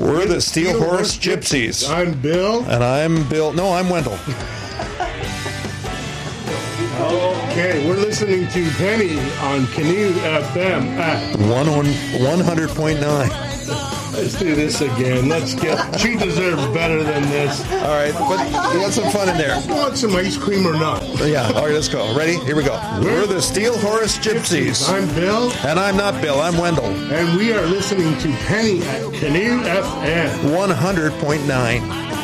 We're the Steel Horse Gypsies. I'm Bill. And I'm Bill. No, I'm Wendell. Okay, we're listening to Penny on Canoe FM at 100.9. Let's do this again. She deserves better than this. All right, but we got some fun in there. You want some ice cream or not? Yeah, all right, let's go. Ready? Here we go. We're the Steel Horse Gypsies. I'm Bill. And I'm not Bill, I'm Wendell. And we are listening to Penny at Canoe FM 100.9.